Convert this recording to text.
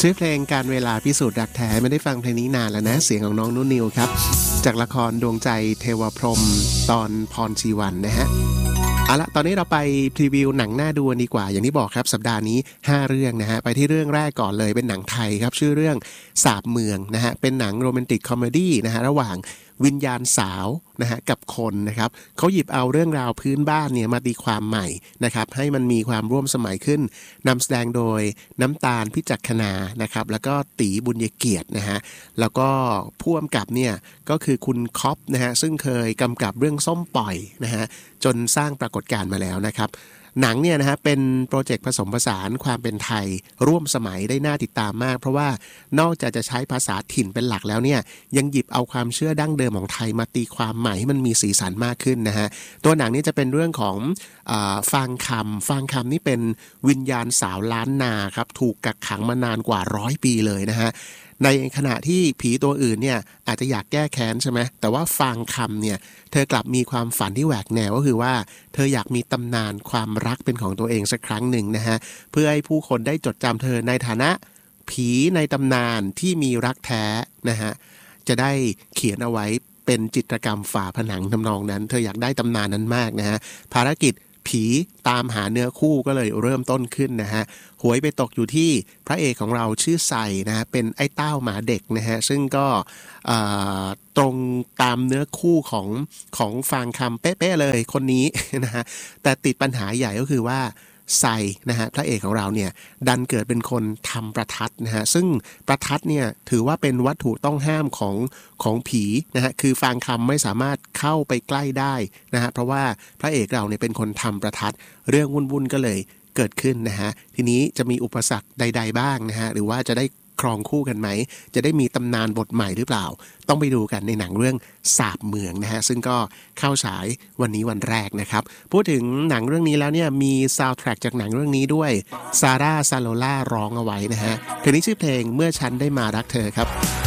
ชื่อเพลงการเวลาพิสูจน์รักแท้ไม่ได้ฟังเพลงนี้นานแล้วนะเสียงของน้องนุ่นนิวครับจากละครดวงใจเทวพรหมตอนพรชีวันนะฮะเอาละตอนนี้เราไปพรีวิวหนังน่าดูดีกว่าอย่างที่บอกครับสัปดาห์นี้5เรื่องนะฮะไปที่เรื่องแรกก่อนเลยเป็นหนังไทยครับชื่อเรื่องสาปเมืองนะฮะเป็นหนังโรแมนติกคอมเมดี้นะฮะระหว่างวิญญาณสาวนะฮะกับคนนะครับเขาหยิบเอาเรื่องราวพื้นบ้านเนี่ยมาตีความใหม่นะครับให้มันมีความร่วมสมัยขึ้นนำแสดงโดยน้ำตาลพิจักขณานะครับแล้วก็ตีบุญเกียรตินะฮะแล้วก็ผู้กำกับเนี่ยก็คือคุณคอปนะฮะซึ่งเคยกำกับเรื่องส้มปล่อยนะฮะจนสร้างปรากฏการณ์มาแล้วนะครับหนังเนี่ยนะฮะเป็นโปรเจกต์ผสมผสานความเป็นไทยร่วมสมัยได้น่าติดตามมากเพราะว่านอกจากจะใช้ภาษาถิ่นเป็นหลักแล้วเนี่ยยังหยิบเอาความเชื่อดั้งเดิมของไทยมาตีความใหม่ให้มันมีสีสันมากขึ้นนะฮะตัวหนังนี่จะเป็นเรื่องของฟางคำนี่เป็นวิญญาณสาวล้านนาครับถูกกักขังมานานกว่า100 ปีเลยนะฮะในขณะที่ผีตัวอื่นเนี่ยอาจจะอยากแก้แค้นใช่ไหมแต่ว่าฟางคำเนี่ยเธอกลับมีความฝันที่แหวกแนวก็คือว่าเธออยากมีตำนานความรักเป็นของตัวเองสักครั้งหนึ่งนะฮะเพื่อให้ผู้คนได้จดจำเธอในฐานะผีในตำนานที่มีรักแท้นะฮะจะได้เขียนเอาไว้เป็นจิตรกรรมฝาผนังทำนองนั้นเธออยากได้ตำนานนั้นมากนะฮะภารกิจผีตามหาเนื้อคู่ก็เลยเริ่มต้นขึ้นนะฮะหวยไปตกอยู่ที่พระเอกของเราชื่อไซนะฮะเป็นไอ้เต้าหมาเด็กนะฮะซึ่งก็ตรงตามเนื้อคู่ของฟางคำเป๊ะๆเลยคนนี้นะฮะแต่ติดปัญหาใหญ่ก็คือว่าไซนะฮะพระเอกของเราเนี่ยดันเกิดเป็นคนทำประทัดนะฮะซึ่งประทัดเนี่ยถือว่าเป็นวัตถุต้องห้ามของผีนะฮะคือฟางคำไม่สามารถเข้าไปใกล้ได้นะฮะเพราะว่าพระเอกเราเนี่ยเป็นคนทำประทัดเรื่องวุ่นๆก็เลยเกิดขึ้นนะฮะทีนี้จะมีอุปสรรคใดๆบ้างนะฮะหรือว่าจะได้ครองคู่กันไหมจะได้มีตำนานบทใหม่หรือเปล่าต้องไปดูกันในหนังเรื่องสาปเมืองนะฮะซึ่งก็เข้าฉายวันนี้วันแรกนะครับพูดถึงหนังเรื่องนี้แล้วเนี่ยมีซาวด์แทร็กจากหนังเรื่องนี้ด้วยซาร่าซาโลล่าร้องเอาไว้นะฮะเพลงนี้ชื่อเพลงเมื่อฉันได้มารักเธอครับ